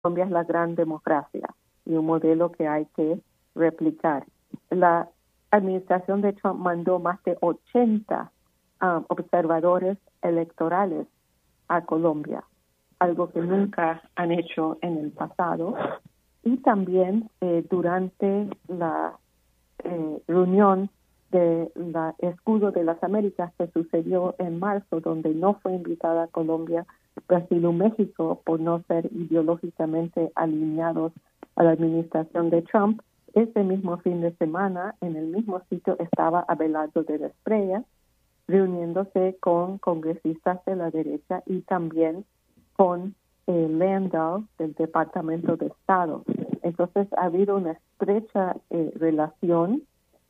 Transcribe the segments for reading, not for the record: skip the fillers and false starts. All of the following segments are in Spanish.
Colombia es la gran democracia y un modelo que hay que replicar. La administración de Trump mandó más de 80 observadores electorales a Colombia, algo que nunca han hecho en el pasado. Y también durante la reunión de la Escudo de las Américas que sucedió en marzo, donde no fue invitada a Colombia, Brasil y México por no ser ideológicamente alineados a la administración de Trump, ese mismo fin de semana, en el mismo sitio estaba Abelardo de la Espriella, reuniéndose con congresistas de la derecha y también con Landau del Departamento de Estado. Entonces ha habido una estrecha relación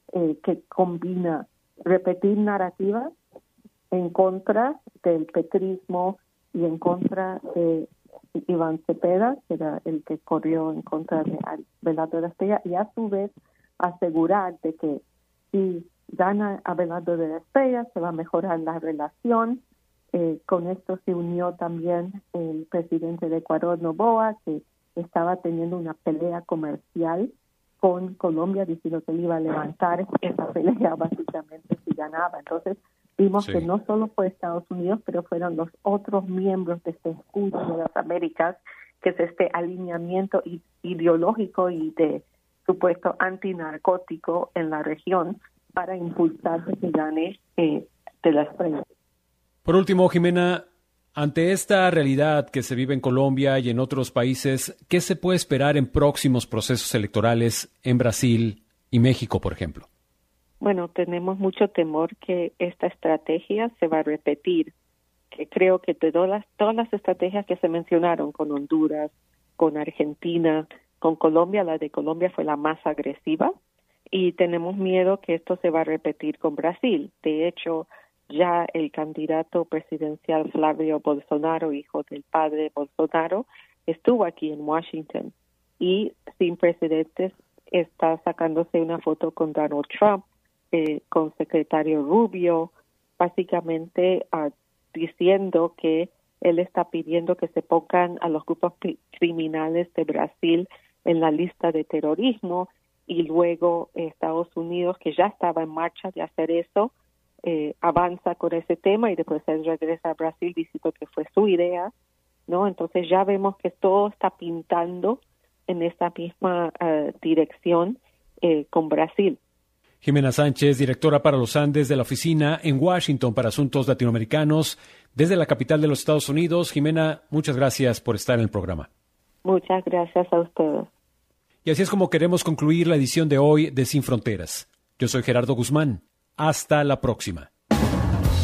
que combina repetir narrativas en contra del petrismo y en contra de Iván Cepeda, que era el que corrió en contra de Abelardo de la Espriella, y a su vez asegurar de que si gana Abelardo de la Espriella se va a mejorar la relación. Con esto se unió también el presidente de Ecuador, Noboa, que estaba teniendo una pelea comercial con Colombia, diciendo que él iba a levantar esa pelea básicamente si ganaba. Entonces vimos que no solo fue Estados Unidos, pero fueron los otros miembros de este escudo de las Américas, que es este alineamiento ideológico y de supuesto antinarcótico en la región para impulsar que gane de las Espriella. Por último, Jimena, ante esta realidad que se vive en Colombia y en otros países, ¿qué se puede esperar en próximos procesos electorales en Brasil y México, por ejemplo? Bueno, tenemos mucho temor que esta estrategia se va a repetir, que creo que de todas las estrategias que se mencionaron con Honduras, con Argentina, con Colombia, la de Colombia fue la más agresiva y tenemos miedo que esto se va a repetir con Brasil. De hecho, ya el candidato presidencial Flavio Bolsonaro, hijo del padre Bolsonaro, estuvo aquí en Washington y sin precedentes está sacándose una foto con Donald Trump, con secretario Rubio, básicamente diciendo que él está pidiendo que se pongan a los grupos criminales de Brasil en la lista de terrorismo y luego Estados Unidos, que ya estaba en marcha de hacer eso, avanza con ese tema y después él regresa a Brasil diciendo que fue su idea, ¿no? Entonces ya vemos que todo está pintando en esta misma dirección con Brasil. Jimena Sánchez, directora para los Andes de la Oficina en Washington para Asuntos Latinoamericanos, desde la capital de los Estados Unidos. Jimena, muchas gracias por estar en el programa. Muchas gracias a ustedes. Y así es como queremos concluir la edición de hoy de Sin Fronteras. Yo soy Gerardo Guzmán. Hasta la próxima.